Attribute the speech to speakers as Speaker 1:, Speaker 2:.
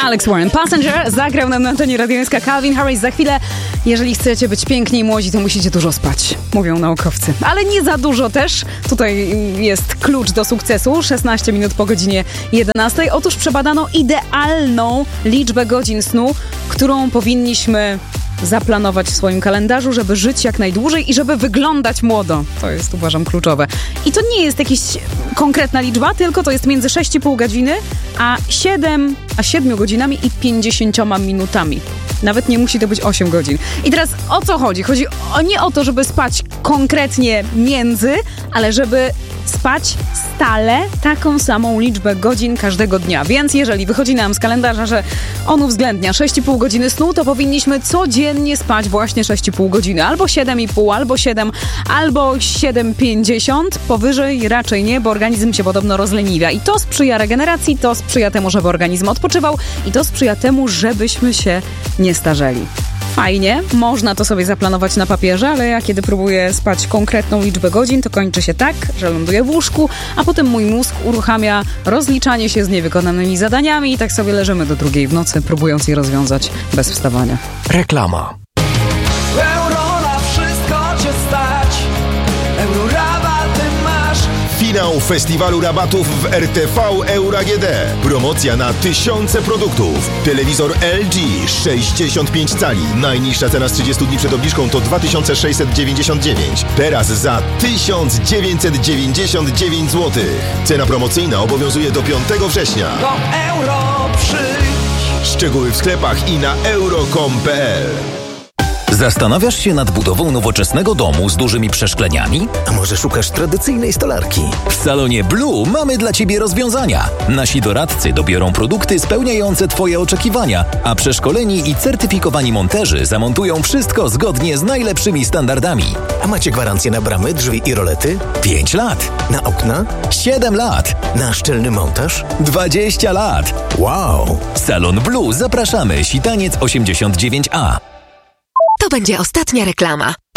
Speaker 1: Alex Warren. Passenger zagrał nam na antenie radiońska. Calvin Harris za chwilę. Jeżeli chcecie być piękni i młodzi, to musicie dużo spać, mówią naukowcy. Ale nie za dużo też. Tutaj jest klucz do sukcesu. 16 minut po godzinie 11. Otóż przebadano idealną liczbę godzin snu, którą powinniśmy zaplanować w swoim kalendarzu, żeby żyć jak najdłużej i żeby wyglądać młodo. To jest, uważam, kluczowe. I to nie jest jakaś konkretna liczba, tylko to jest między 6,5 godziny a 7 godzinami i 50 minutami. Nawet nie musi to być 8 godzin. I teraz o co chodzi? Chodzi nie o to, żeby spać konkretnie między, ale żeby spać stale taką samą liczbę godzin każdego dnia. Więc jeżeli wychodzi nam z kalendarza, że on uwzględnia 6,5 godziny snu, to powinniśmy codziennie spać właśnie 6,5 godziny. Albo 7,5, albo 7, albo 7,50. Powyżej raczej nie, bo organizm się podobno rozleniwia. I to sprzyja regeneracji, to sprzyja temu, żeby organizm odpoczywał i to sprzyja temu, żebyśmy się nie starzeli. Fajnie, można to sobie zaplanować na papierze, ale ja kiedy próbuję spać konkretną liczbę godzin, to kończy się tak, że ląduję w łóżku, a potem mój mózg uruchamia rozliczanie się z niewykonanymi zadaniami i tak sobie leżymy do 2 w nocy, próbując je rozwiązać bez wstawania.
Speaker 2: Reklama.
Speaker 3: Euro na wszystko cię stać. Eurorabaty masz.
Speaker 4: Finał festiwalu rabatów w RTV Euro AGD. Promocja na tysiące produktów. Telewizor LG 65 cali. Najniższa cena z 30 dni przed obniżką to 2699. Teraz za 1999 zł. Cena promocyjna obowiązuje do 5 września.
Speaker 3: Do euro przyjdź.
Speaker 4: Szczegóły w sklepach i na euro.com.pl.
Speaker 2: Zastanawiasz się nad budową nowoczesnego domu z dużymi przeszkleniami?
Speaker 5: A może szukasz tradycyjnej stolarki?
Speaker 2: W salonie Blue mamy dla Ciebie rozwiązania. Nasi doradcy dobiorą produkty spełniające Twoje oczekiwania, a przeszkoleni i certyfikowani monterzy zamontują wszystko zgodnie z najlepszymi standardami.
Speaker 5: A macie gwarancję na bramy, drzwi i rolety?
Speaker 2: 5 lat.
Speaker 5: Na okna?
Speaker 2: 7 lat.
Speaker 5: Na szczelny montaż?
Speaker 2: 20 lat.
Speaker 5: Wow!
Speaker 2: Salon Blue, zapraszamy. Sitaniec 89A.
Speaker 6: To będzie ostatnia reklama.